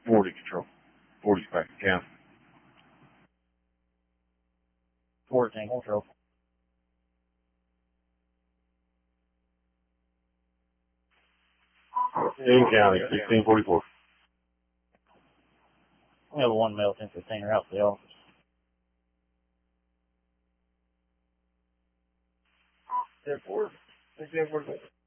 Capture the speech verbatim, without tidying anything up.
forty control. forty's back to count. fourteen control. In county, sixteen forty-four. We have a one male ten fifteen out to the office. ten four, sixteen forty-four.